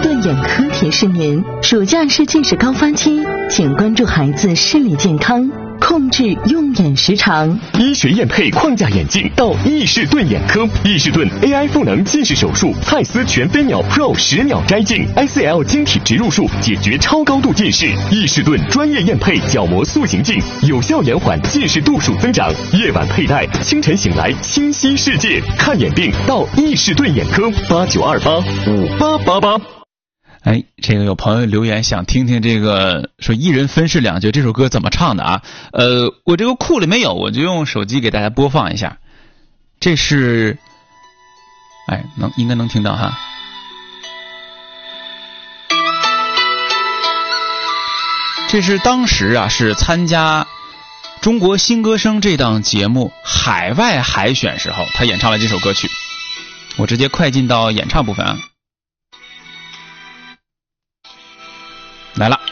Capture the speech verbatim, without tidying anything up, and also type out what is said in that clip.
顿眼科提示您：暑假是近视高发期，请关注孩子视力健康，控制用眼时长。 医学验配框架眼镜到易士顿眼科，易士顿 A I 赋能近视手术，蔡司全飞秒 Pro 十秒摘镜 ，S L 晶体植入术解决超高度近视。易士顿专业验配角膜塑形镜，有效延缓近视度数增长。夜晚佩戴，清晨醒来清晰世界。看眼病到易士顿眼科，八九二八五八八八。 哎，这个有朋友留言想听听这个说一人分饰两角这首歌怎么唱的啊？呃，我这个库里面有，我就用手机给大家播放一下。这是，哎，能应该能听到哈。这是当时啊是参加中国新歌声这档节目海外海选时候，他演唱了这首歌曲。我直接快进到演唱部分啊。来了。